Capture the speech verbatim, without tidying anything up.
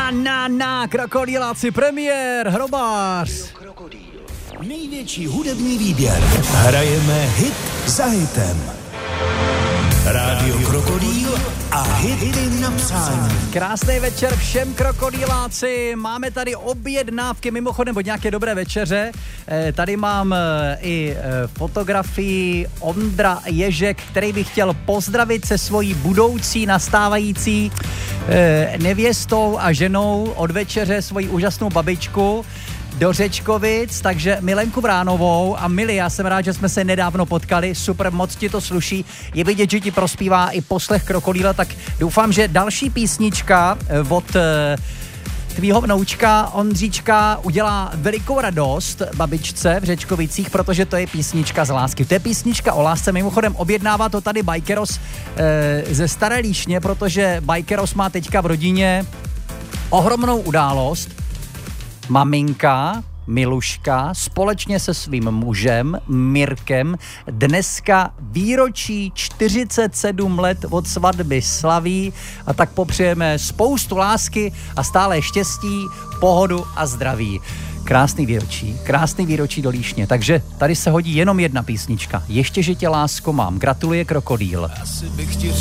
Na, na, na, krokodýláci, premiér, hrobář. Největší hudební výběr. Hrajeme hit za hitem. Rádio Krokodýl a hity na přání. Krásný večer všem krokodýláci. Máme tady objednávky, mimochodem od nějaké dobré večeře. E, tady mám e, i e, fotografii Ondra Ježek, který by chtěl pozdravit se svojí budoucí nastávající e, nevěstou a ženou od večeře svoji úžasnou babičku do Řečkovic, takže Milenku Vránovou a Mili, já jsem rád, že jsme se nedávno potkali, super, moc ti to sluší, je vidět, že ti prospívá i poslech Krokodýla, tak doufám, že další písnička od tvýho vnoučka Ondříčka udělá velikou radost babičce v Řečkovicích, protože to je písnička z lásky. To je písnička o lásce, mimochodem objednává to tady Bajkeros e, ze Staré Líšně, protože Bajkeros má teďka v rodině ohromnou událost. Maminka Miluška společně se svým mužem Mirkem dneska výročí čtyřicet sedm let od svatby slaví a tak popřejeme spoustu lásky a stále štěstí, pohodu a zdraví. Krásný výročí, krásný výročí do Líšně, takže tady se hodí jenom jedna písnička. Ještě, že tě lásko mám. Gratuluje Krokodýl.